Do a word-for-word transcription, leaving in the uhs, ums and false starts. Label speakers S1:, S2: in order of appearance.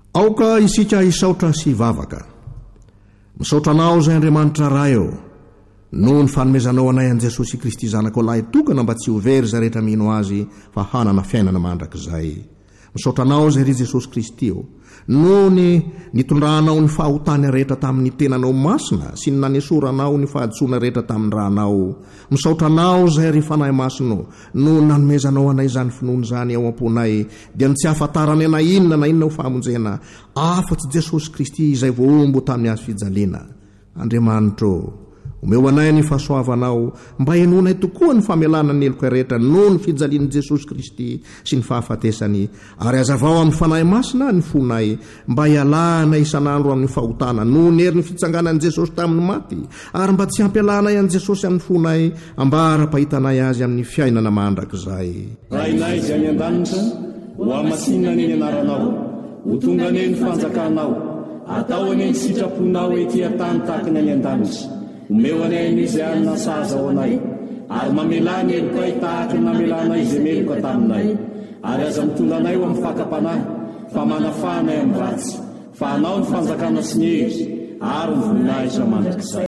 S1: aoka isika hisaotra sy hivavaka. Misaotra anao izay Andriamanitra ray eo noho ny fanomezanao anay an' Jesosy Kristy zanaka lahy tokana mba tsy ho very izay rehetra mino azy fa hanana fiainana mandrakizay. Misaotra anao izay ry Jesosy Kristy eo noho ny nitondrahanao ny fahotany rehetra tamin'ny tenanao masina sy ny nanesoranao ny fahadsoana rehetra tamin'ny rahanao. Misaotra anao izay ry fanahy masino no nanomezanao anay izany finoana izany ao am-ponay dia tsy ahafantarany ana inona na inona ho fahamonjena afa-tsy Jesosy Kristy izay voaombo tamin'ny hazo fijaliana. Andriamanitra, omeo anay ny fahasoavanao mba henonay tokoa ny famelana ny heloka rehetra noho ny fijalian'i Jesosy Kristy sy ny fahafatesany, ary azavao amin'ny fanahy masina ny fonay mba hialana isan'andro amin'ny fahotana noho ny herin'ny fitsanganan'i Jesosy tamin'ny maty, ary mba tsy hampialanay an'i Jesosy amin'ny fonay ambara-pahitanay azy amin'ny fiainana mandrakizay.
S2: Rainay izay any an-danitra ho amasinina ny anaranao, ho tonga ane ny fanjakanao, atao ane ny sitraponao ety an-tany tahaka ny any an-danitra. Omeo anay izay anina saza ao anay, ary mamelana helokay tahaka ny namelanay izay meloka taminay, ary aza mitondra anay ho amin'ny fakapanahy fa manafanay amin'ny ratsy, fa anao ny fanjakana sy ny hery ary ny voninahitra mandrakizay.